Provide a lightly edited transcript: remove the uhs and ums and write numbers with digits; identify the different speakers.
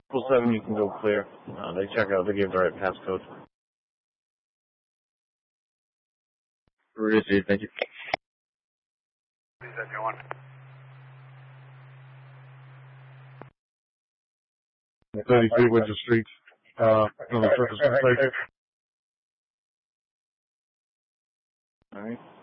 Speaker 1: 7, you can go clear. They check out, they gave the right passcode.
Speaker 2: Received, thank you.
Speaker 3: 33 Windsor Street. On the surface of the site.
Speaker 1: Alright.